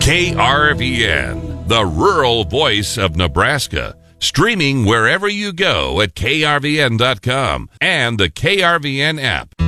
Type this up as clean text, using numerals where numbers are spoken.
KRVN, the rural voice of Nebraska. Streaming wherever you go at krvn.com and the KRVN app.